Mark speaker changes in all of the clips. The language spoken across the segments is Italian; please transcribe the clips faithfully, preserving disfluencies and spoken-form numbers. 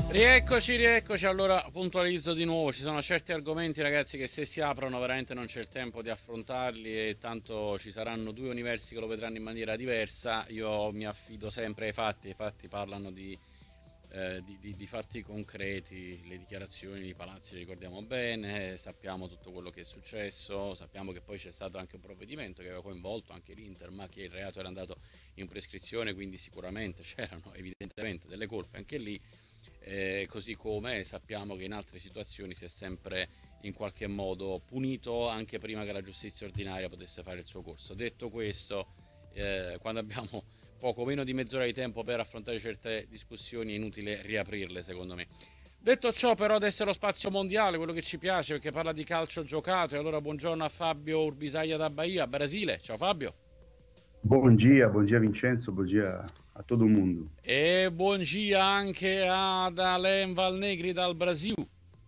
Speaker 1: Rieccoci, rieccoci. Allora puntualizzo di nuovo. Ci sono certi argomenti, ragazzi, che se si aprono veramente non c'è il tempo di affrontarli, e tanto ci saranno due universi che lo vedranno in maniera diversa. Io mi affido sempre ai fatti. I fatti parlano di, eh, di, di- di fatti concreti. Le dichiarazioni di Palazzi le ricordiamo bene, sappiamo tutto quello che è successo, sappiamo che poi c'è stato anche un provvedimento che aveva coinvolto anche l'Inter, ma che il reato era andato in prescrizione, quindi sicuramente c'erano evidentemente delle colpe anche lì. Eh, così come sappiamo che in altre situazioni si è sempre in qualche modo punito anche prima che la giustizia ordinaria potesse fare il suo corso. Detto questo, eh, quando abbiamo poco meno di mezz'ora di tempo per affrontare certe discussioni è inutile riaprirle, secondo me. Detto ciò, però, adesso è lo spazio mondiale, quello che ci piace, perché parla di calcio giocato. E allora buongiorno a Fabio Urbisaglia da Bahia, Brasile. Ciao Fabio.
Speaker 2: Bom dia, bom dia Vincenzo, bom dia a todo mundo.
Speaker 1: E buongiorno anche ad Alain Valnegri dal Brasile.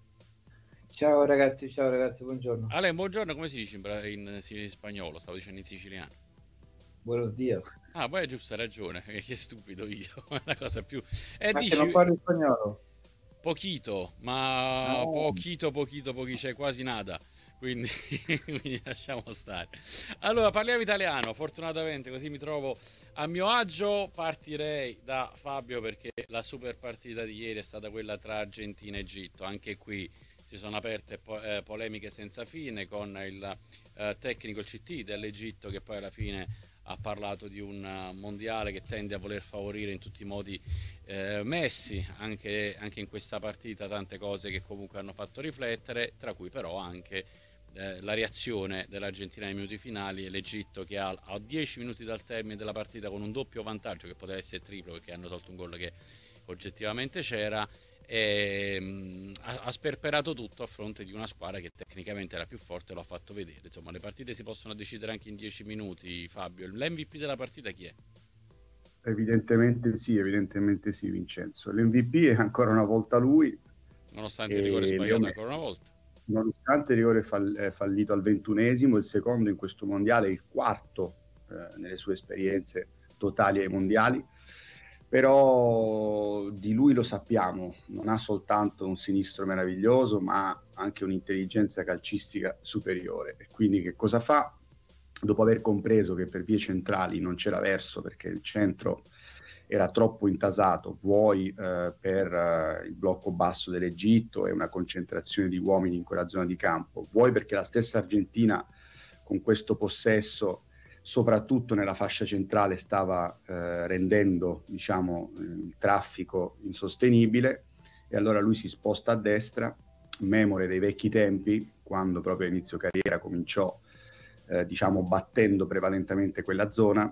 Speaker 3: Ciao ragazzi, ciao ragazzi, buongiorno.
Speaker 1: Ale, buongiorno, come si dice in, bra- in, in spagnolo? Stavo dicendo in siciliano.
Speaker 3: Buenos dias.
Speaker 1: Ah, poi è giusto, hai ragione, che stupido io. È una cosa più... E
Speaker 3: Ma che non
Speaker 1: dici
Speaker 3: parli spagnolo?
Speaker 1: pochito, ma
Speaker 3: Ah,
Speaker 1: pochito, pochito, pochi, c'è quasi nada. Quindi, quindi lasciamo stare. Allora, parliamo italiano, fortunatamente, così mi trovo a mio agio. Partirei da Fabio perché la super partita di ieri è stata quella tra Argentina e Egitto. Anche qui si sono aperte po- eh, polemiche senza fine con il eh, tecnico il C T dell'Egitto che poi alla fine ha parlato di un uh, mondiale che tende a voler favorire in tutti i modi eh, Messi, anche, anche in questa partita tante cose che comunque hanno fatto riflettere, tra cui però anche eh, la reazione dell'Argentina nei minuti finali e l'Egitto che ha a dieci minuti dal termine della partita con un doppio vantaggio che poteva essere triplo perché hanno tolto un gol che oggettivamente c'era, e, mh, ha, ha sperperato tutto a fronte di una squadra che tecnicamente era più forte, lo ha fatto vedere. Insomma, le partite si possono decidere anche in dieci minuti. Fabio, l'M V P della partita chi è?
Speaker 2: Evidentemente sì, evidentemente sì Vincenzo. L'M V P è ancora una volta lui
Speaker 1: Nonostante il rigore
Speaker 2: e Leo
Speaker 1: sbagliato ancora una
Speaker 2: Messi,
Speaker 1: volta.
Speaker 2: nonostante il rigore fall- eh, fallito al ventunesimo, il secondo in questo mondiale, il quarto eh, nelle sue esperienze totali ai mondiali, però di lui lo sappiamo, non ha soltanto un sinistro meraviglioso, ma anche un'intelligenza calcistica superiore. E quindi che cosa fa? Dopo aver compreso che per vie centrali non c'era verso perché il centro era troppo intasato, vuoi eh, per eh, il blocco basso dell'Egitto e una concentrazione di uomini in quella zona di campo, vuoi perché la stessa Argentina con questo possesso, soprattutto nella fascia centrale, stava eh, rendendo, diciamo, il traffico insostenibile, e allora lui si sposta a destra, memore dei vecchi tempi, quando proprio a inizio carriera cominciò eh, diciamo battendo prevalentemente quella zona,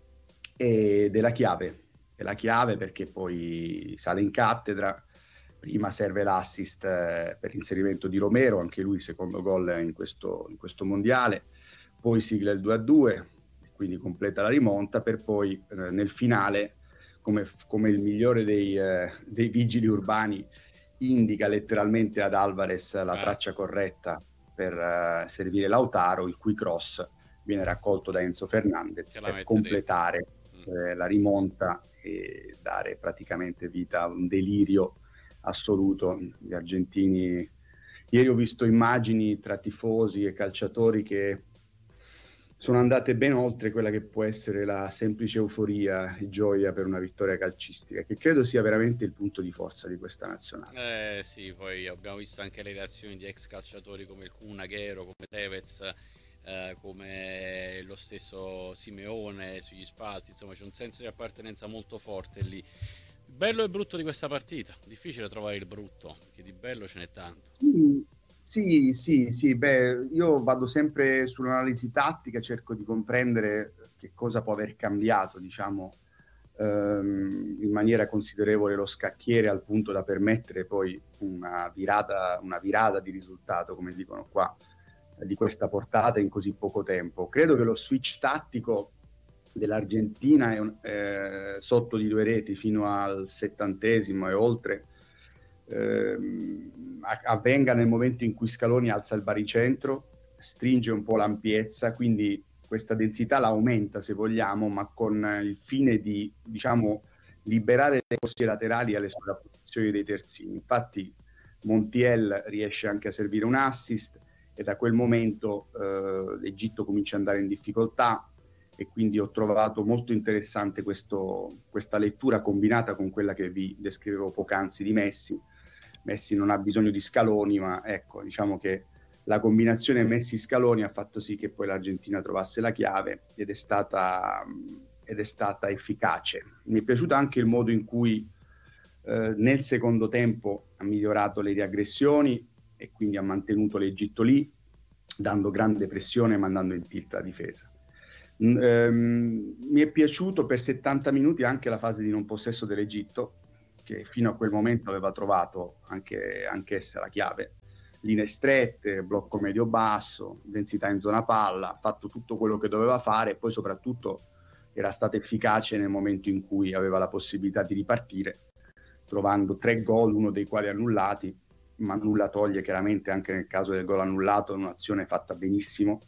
Speaker 2: ed è la chiave, è la chiave perché poi sale in cattedra. Prima serve l'assist eh, per l'inserimento di Romero, anche lui secondo gol in questo, in questo mondiale, poi sigla il due a due, quindi completa la rimonta, per poi eh, nel finale, come, come il migliore dei, eh, dei vigili urbani, indica letteralmente ad Alvarez la
Speaker 1: Ah,
Speaker 2: traccia corretta per uh, servire Lautaro, il cui cross viene raccolto da Enzo Fernandez
Speaker 1: che la
Speaker 2: per
Speaker 1: mette dentro.
Speaker 2: completare
Speaker 1: Mm.
Speaker 2: eh, la rimonta e dare praticamente vita a un delirio assoluto. Gli argentini, ieri ho visto immagini tra tifosi e calciatori che sono andate ben oltre quella che può essere la semplice euforia e gioia per una vittoria calcistica, che credo sia veramente il punto di forza di questa nazionale.
Speaker 1: Eh sì, poi abbiamo visto anche le reazioni di ex calciatori come il Kun Agüero, come Tevez, eh, come lo stesso Simeone sugli spalti. Insomma, c'è un senso di appartenenza molto forte lì. Il bello e brutto di questa partita, difficile trovare il brutto, che di bello ce n'è tanto.
Speaker 2: Sì, sì, sì, sì, beh, io vado sempre sull'analisi tattica, cerco di comprendere che cosa può aver cambiato, diciamo, ehm, in maniera considerevole lo scacchiere al punto da permettere poi una virata, una virata di risultato, come dicono qua, eh, di questa portata in così poco tempo. Credo che lo switch tattico dell'Argentina è un, eh, sotto di due reti fino al settantesimo e oltre, ehm, avvenga nel momento in cui Scaloni alza il baricentro, stringe un po' l'ampiezza, quindi questa densità la aumenta se vogliamo, ma con il fine di, diciamo, liberare le corsie laterali alle sovrapposizioni dei terzini. Infatti Montiel riesce anche a servire un assist e da quel momento eh, l'Egitto comincia ad andare in difficoltà, e quindi ho trovato molto interessante questo, questa lettura combinata con quella che vi descrivevo poc'anzi di Messi. Messi non ha bisogno di Scaloni, ma ecco, diciamo che la combinazione Messi-Scaloni ha fatto sì che poi l'Argentina trovasse la chiave ed è stata, ed è stata efficace. Mi è piaciuto anche il modo in cui eh, nel secondo tempo ha migliorato le riaggressioni e quindi ha mantenuto l'Egitto lì, dando grande pressione e mandando in tilt la difesa. Um, mi è piaciuto per settanta minuti anche la fase di non possesso dell'Egitto, che fino a quel momento aveva trovato anche anch'essa la chiave, linee strette, blocco medio-basso, densità in zona palla, ha fatto tutto quello che doveva fare e poi soprattutto era stata efficace nel momento in cui aveva la possibilità di ripartire, trovando tre gol, uno dei quali annullati, ma nulla toglie chiaramente anche nel caso del gol annullato un'azione fatta benissimo.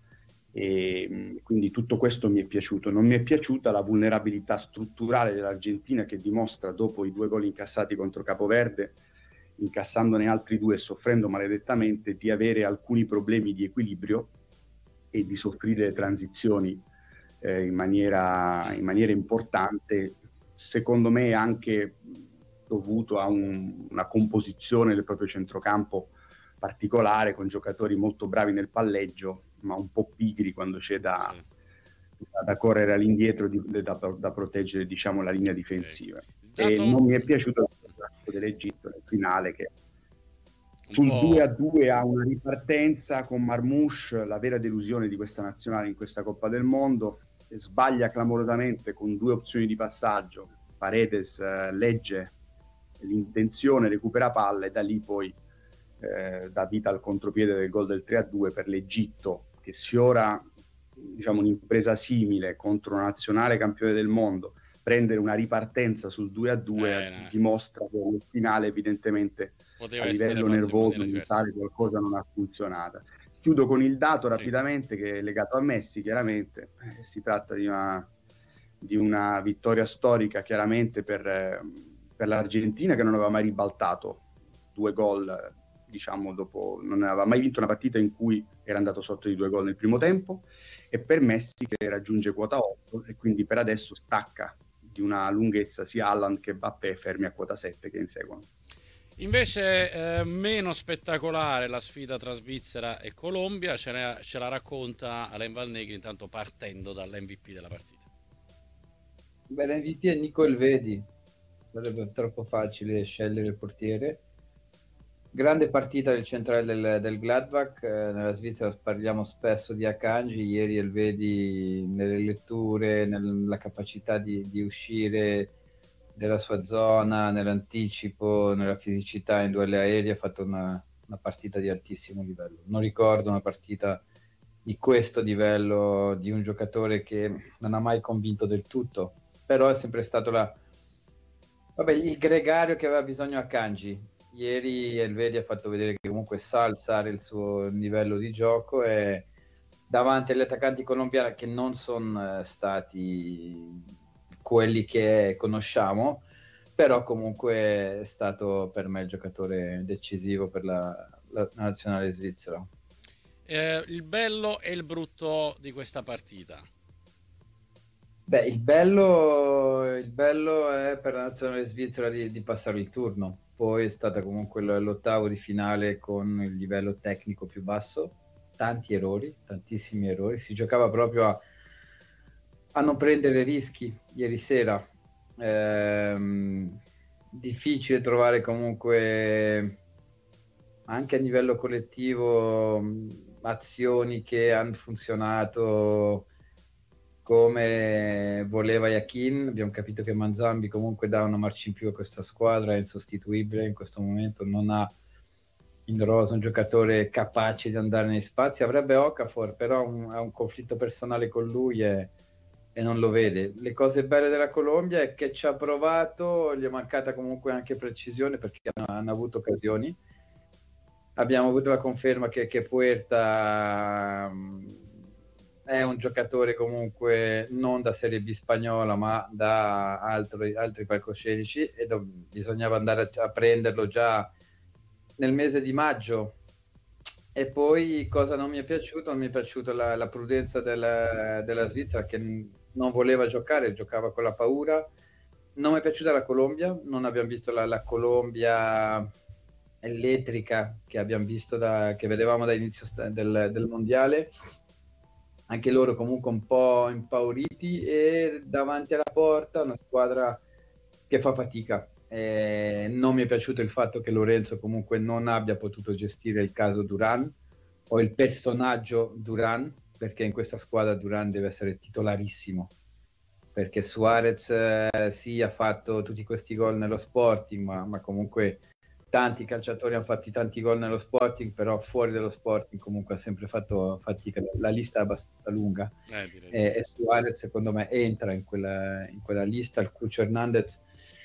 Speaker 2: E quindi tutto questo mi è piaciuto. Non mi è piaciuta la vulnerabilità strutturale dell'Argentina, che dimostra dopo i due gol incassati contro Capoverde, incassandone altri due e soffrendo maledettamente, di avere alcuni problemi di equilibrio e di soffrire le transizioni eh, in maniera, in maniera importante, secondo me anche dovuto a un, una composizione del proprio centrocampo particolare, con giocatori molto bravi nel palleggio ma un po' pigri quando c'è da, sì. da, da correre all'indietro, di, da, da proteggere, diciamo, la linea difensiva. Okay. E non mi è piaciuto il gioco dell'Egitto nel finale, che sul due a due ha una ripartenza con Marmoush, la vera delusione di questa nazionale in questa Coppa del Mondo, e sbaglia clamorosamente con due opzioni di passaggio. Paredes eh, legge l'intenzione, recupera palla e da lì poi eh, dà vita al contropiede del gol del tre a due per l'Egitto, che sfiora, diciamo, un'impresa simile contro una nazionale campione del mondo. Prendere una ripartenza sul due a due eh, dimostra che nel finale evidentemente poteva a livello nervoso mentale qualcosa non ha funzionato. Chiudo con il dato rapidamente, sì, che è legato a Messi. Chiaramente eh, si tratta di una, di una vittoria storica chiaramente per, eh, per l'Argentina, che non aveva mai ribaltato due gol, diciamo, dopo, non aveva mai vinto una partita in cui era andato sotto di due gol nel primo tempo, e per Messi che raggiunge quota otto e quindi per adesso stacca di una lunghezza sia Haaland che Mbappé, fermi a quota sette, che inseguono.
Speaker 1: Invece eh, meno spettacolare la sfida tra Svizzera e Colombia, ce, ne, ce la racconta Alain Valnegri, intanto partendo dall'M V P della partita.
Speaker 3: Beh, l'M V P è Nico Elvedi, sarebbe troppo facile scegliere il portiere. Grande partita del centrale del, del Gladbach. Eh, nella Svizzera parliamo spesso di Akanji. Ieri Elvedi nelle letture, nella capacità di, di uscire della sua zona, nell'anticipo, nella fisicità in duelli aerei, ha fatto una, una partita di altissimo livello. Non ricordo una partita di questo livello di un giocatore che non ha mai convinto del tutto, però è sempre stato la, vabbè, il gregario che aveva bisogno Akanji. Ieri Elvedi ha fatto vedere che comunque sa alzare il suo livello di gioco, e davanti agli attaccanti colombiani, che non sono stati quelli che conosciamo, però comunque è stato per me il giocatore decisivo per la, la nazionale svizzera.
Speaker 1: Eh, il bello e il brutto di questa partita?
Speaker 3: Beh, il bello, il bello è per la nazionale svizzera di, di passare il turno. Poi è stata comunque l'ottavo di finale con il livello tecnico più basso, tanti errori, tantissimi errori, si giocava proprio a, a non prendere rischi ieri sera. Ehm, difficile trovare comunque anche a livello collettivo azioni che hanno funzionato come voleva Yakin. Abbiamo capito che Manzambi comunque dà una marcia in più a questa squadra, è insostituibile in questo momento, non ha in rosa un giocatore capace di andare nei spazi. Avrebbe Okafor, però un, ha un conflitto personale con lui e, e non lo vede. Le cose belle della Colombia è che ci ha provato, gli è mancata comunque anche precisione, perché hanno, hanno avuto occasioni. Abbiamo avuto la conferma che, che Puerta è un giocatore comunque non da Serie B spagnola, ma da altri, altri palcoscenici, e do- bisognava andare a, a prenderlo già nel mese di maggio. E poi cosa non mi è piaciuto? Non mi è piaciuta la, la prudenza della, della Svizzera, che n- non voleva giocare, giocava con la paura. Non mi è piaciuta la Colombia, non abbiamo visto la, la Colombia elettrica che abbiamo visto da, che vedevamo dall'inizio sta- del, del mondiale. Anche loro comunque un po' impauriti, e davanti alla porta una squadra che fa fatica. Eh, non mi è piaciuto il fatto che Lorenzo comunque non abbia potuto gestire il caso Duran o il personaggio Duran, perché in questa squadra Duran deve essere titolarissimo, perché Suarez eh, sì, ha fatto tutti questi gol nello Sporting, ma, ma comunque tanti calciatori hanno fatto tanti gol nello Sporting, però fuori dallo Sporting comunque ha sempre fatto fatica. La lista è abbastanza lunga,
Speaker 1: Eh, direi di
Speaker 3: e,
Speaker 1: sì.
Speaker 3: e Suarez secondo me entra in quella, in quella lista. Il Cucho Hernandez,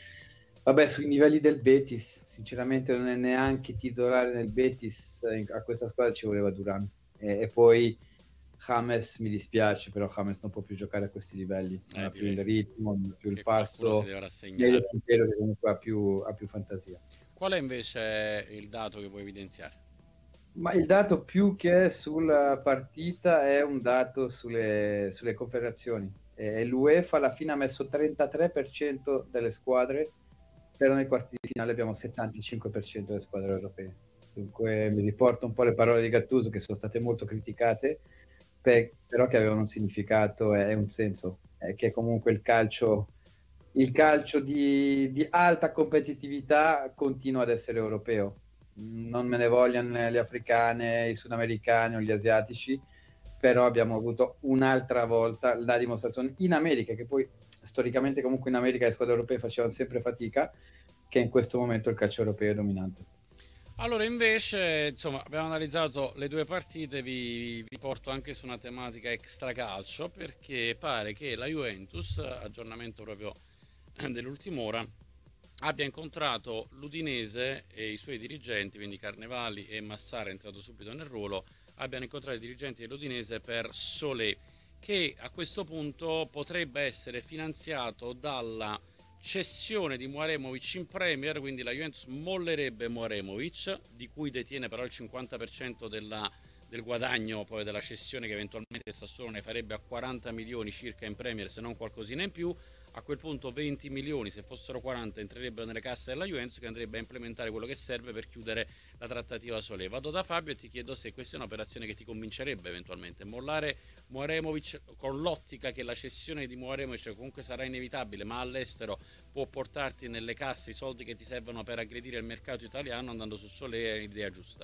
Speaker 3: vabbè, sui livelli del Betis sinceramente non è neanche titolare nel Betis, a questa squadra ci voleva Duran. E, e poi James, mi dispiace, però James non può più giocare a questi livelli, non
Speaker 1: Eh,
Speaker 3: ha più
Speaker 1: direi
Speaker 3: il ritmo, non ha più il
Speaker 1: che qualcuno si
Speaker 3: passo,
Speaker 1: deve
Speaker 3: meglio
Speaker 1: rassegnare.
Speaker 3: Quintero che comunque ha più, ha più fantasia.
Speaker 1: Qual è invece il dato che vuoi evidenziare?
Speaker 3: Ma il dato più che sulla partita è un dato sulle, sulle confederazioni. E l'UEFA alla fine ha messo trentatré per cento delle squadre, però nei quarti di finale abbiamo settantacinque per cento delle squadre europee. Dunque mi riporto un po' le parole di Gattuso, che sono state molto criticate, pe- però che avevano un significato e un senso, è che comunque il calcio, il calcio di, di alta competitività continua ad essere europeo. Non me ne vogliano le africane, i sudamericani o gli asiatici, però abbiamo avuto un'altra volta la dimostrazione in America, che poi storicamente comunque in America le squadre europee facevano sempre fatica, che in questo momento il calcio europeo è dominante.
Speaker 1: Allora, invece, insomma, abbiamo analizzato le due partite, vi, vi porto anche su una tematica extracalcio, perché pare che la Juventus, aggiornamento proprio dell'ultima ora, abbia incontrato l'Udinese e i suoi dirigenti, quindi Carnevali e Massara, è entrato subito nel ruolo, abbiano incontrato i dirigenti dell'Udinese per Solé, che a questo punto potrebbe essere finanziato dalla cessione di Muaremovic in Premier, quindi la Juventus mollerebbe Muaremovic, di cui detiene però il cinquanta per cento della, del guadagno poi della cessione, che eventualmente Sassuolo ne farebbe a quaranta milioni circa in Premier, se non qualcosina in più. A quel punto venti milioni, se fossero quaranta, entrerebbero nelle casse della Juventus, che andrebbe a implementare quello che serve per chiudere la trattativa Solé. Vado da Fabio e ti chiedo se questa è un'operazione che ti convincerebbe eventualmente, mollare Muaremovic con l'ottica che la cessione di Muaremovic comunque sarà inevitabile, ma all'estero può portarti nelle casse i soldi che ti servono per aggredire il mercato italiano. Andando su Solé è l'idea giusta.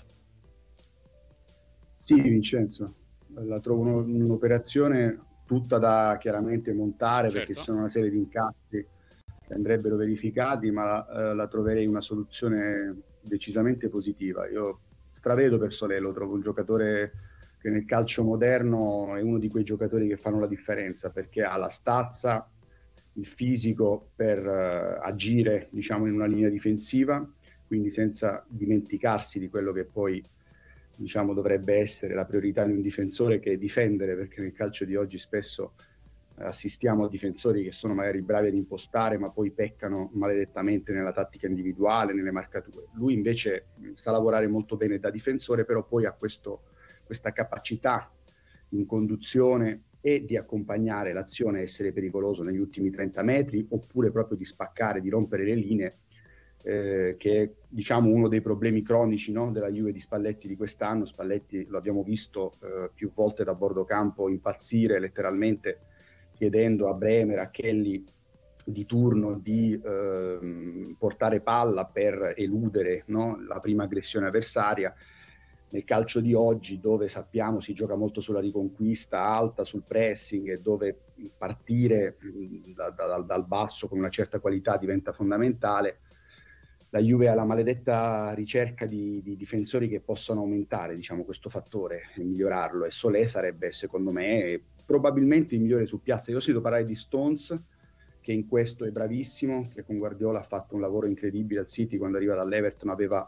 Speaker 2: Sì, Vincenzo, la trovo un- un'operazione tutta da chiaramente montare, perché ci
Speaker 1: Certo.
Speaker 2: sono una serie di incassi che andrebbero verificati, ma eh, la troverei una soluzione decisamente positiva. Io stravedo per Solé, lo trovo un giocatore che nel calcio moderno è uno di quei giocatori che fanno la differenza, perché ha la stazza, il fisico per eh, agire, diciamo, in una linea difensiva, quindi senza dimenticarsi di quello che poi, diciamo, dovrebbe essere la priorità di un difensore, che è difendere, perché nel calcio di oggi spesso assistiamo a difensori che sono magari bravi ad impostare, ma poi peccano maledettamente nella tattica individuale, nelle marcature. Lui invece sa lavorare molto bene da difensore, però poi ha questo, questa capacità in conduzione e di accompagnare l'azione, essere pericoloso negli ultimi trenta metri, oppure proprio di spaccare, di rompere le linee, eh, che è, diciamo, uno dei problemi cronici, no, della Juve di Spalletti di quest'anno. Spalletti lo abbiamo visto eh, più volte da bordo campo impazzire letteralmente, chiedendo a Bremer, a Kelly di turno di eh, portare palla per eludere, no, la prima aggressione avversaria. Nel calcio di oggi, dove sappiamo si gioca molto sulla riconquista alta, sul pressing, e dove partire da, da, dal basso con una certa qualità diventa fondamentale, la Juve ha la maledetta ricerca di, di difensori che possano aumentare, diciamo, questo fattore e migliorarlo, e Solé sarebbe, secondo me, probabilmente il migliore su piazza. Io ho sentito parlare di Stones, che in questo è bravissimo, che con Guardiola ha fatto un lavoro incredibile al City. Quando arriva dall'Everton aveva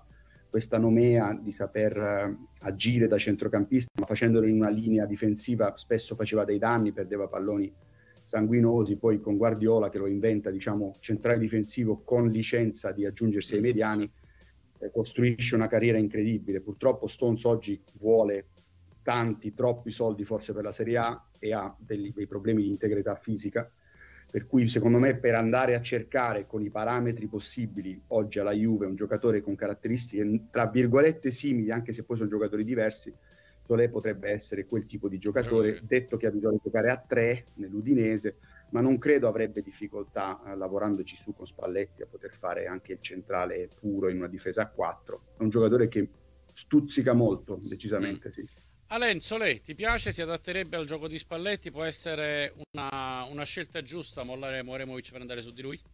Speaker 2: questa nomea di saper uh, agire da centrocampista, ma facendolo in una linea difensiva spesso faceva dei danni, perdeva palloni sanguinosi. Poi con Guardiola che lo inventa, diciamo, centrale difensivo con licenza di aggiungersi ai mediani, eh, costruisce una carriera incredibile. Purtroppo Stones oggi vuole tanti, troppi soldi forse per la Serie A e ha dei, dei problemi di integrità fisica, per cui secondo me per andare a cercare con i parametri possibili oggi alla Juve un giocatore con caratteristiche tra virgolette simili, anche se poi sono giocatori diversi, Solé potrebbe essere quel tipo di giocatore, detto che ha bisogno di giocare a tre nell'Udinese, ma non credo avrebbe difficoltà eh, lavorandoci su con Spalletti a poter fare anche il centrale puro in una difesa a quattro. È un giocatore che stuzzica molto, decisamente. Mm. Sì.
Speaker 1: Alain, Solé, ti piace? Si adatterebbe al gioco di Spalletti? Può essere una, una scelta giusta mollare Moremovic per andare su di lui?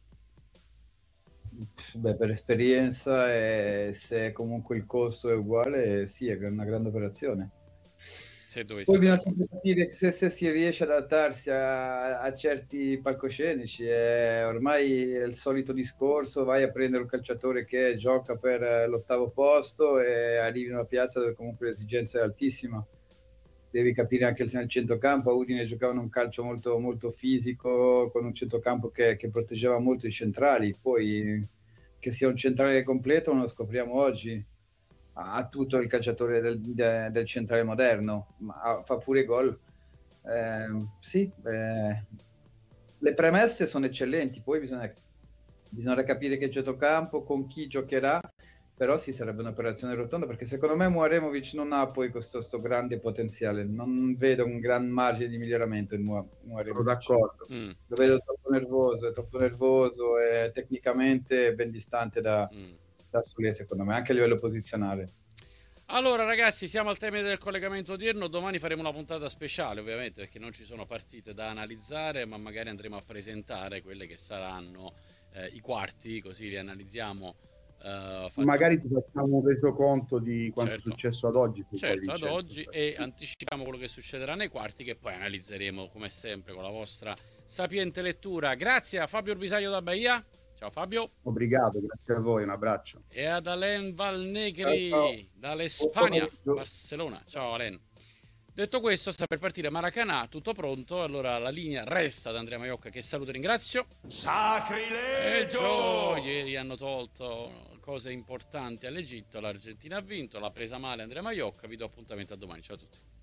Speaker 3: Beh, per esperienza e se comunque il costo è uguale, sì, è una grande operazione.
Speaker 1: Se
Speaker 3: Poi bisogna sempre capire se, se si riesce ad adattarsi a, a certi palcoscenici. È ormai è il solito discorso: vai a prendere un calciatore che gioca per l'ottavo posto e arrivi in una piazza dove comunque l'esigenza è altissima. Devi capire anche nel centrocampo. A Udine giocavano un calcio molto, molto fisico, con un centrocampo che, che proteggeva molto i centrali. Poi che sia un centrale completo non lo scopriamo oggi. Ha tutto il calciatore del, de, del centrale moderno, ma fa pure gol. Eh, sì, eh, le premesse sono eccellenti, poi bisogna, bisogna capire che centrocampo, con chi giocherà, però sì, sarebbe un'operazione rotonda, perché secondo me Muaremovic non ha poi questo, questo grande potenziale, non vedo un gran margine di miglioramento in Muaremovic.
Speaker 2: Sono d'accordo.
Speaker 3: Mm. Lo vedo troppo nervoso, è troppo nervoso e tecnicamente ben distante da... Mm. da Solé, secondo me, anche a livello posizionale.
Speaker 1: Allora ragazzi, siamo al termine del collegamento odierno. Domani faremo una puntata speciale, ovviamente, perché non ci sono partite da analizzare, ma magari andremo a presentare quelle che saranno eh, i quarti, così li analizziamo.
Speaker 2: Uh, magari ti facciamo un resoconto di quanto certo. è successo ad oggi.
Speaker 1: Certo, ad oggi, e anticipiamo quello che succederà nei quarti, che poi analizzeremo come sempre con la vostra sapiente lettura. Grazie a Fabio Urbisaglio da Bahia. Ciao Fabio.
Speaker 2: Obrigado, grazie a voi, un abbraccio.
Speaker 1: E ad Alain Valnegri ciao, ciao. dall'Espagna, Barcellona. Ciao Alain. Detto questo, sta per partire Maracanã, tutto pronto. Allora la linea resta ad Andrea Maiocca, che saluto e ringrazio.
Speaker 4: Sacrilegio!
Speaker 1: Ieri hanno tolto cose importanti all'Egitto, l'Argentina ha vinto, l'ha presa male Andrea Maiocca. Vi do appuntamento a domani, ciao a tutti.